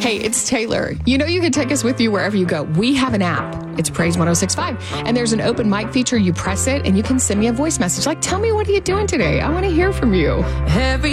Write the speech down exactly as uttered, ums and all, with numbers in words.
Hey, it's Taylor. You know you can take us with you wherever you go. We have an app. It's Praise one oh six point five. And there's an open mic feature. You press it and you can send me a voice message. Like, tell me, what are you doing today? I want to hear from you. Every